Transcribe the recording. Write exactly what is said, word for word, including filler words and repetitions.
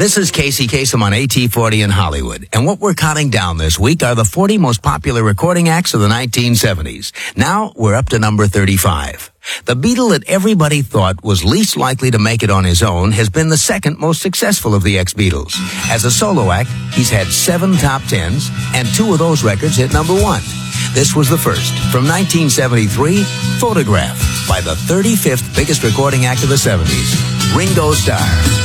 This is Casey Kasem on A T forty in Hollywood, and what we're counting down this week are the forty most popular recording acts of the nineteen seventies. Now, we're up to number thirty-five. The Beatle that everybody thought was least likely to make it on his own has been the second most successful of the ex-Beatles. As a solo act, he's had seven top tens, and two of those records hit number one. This was the first. From nineteen seventy-three, Photograph, by the thirty-fifth biggest recording act of the seventies, Ringo Starr.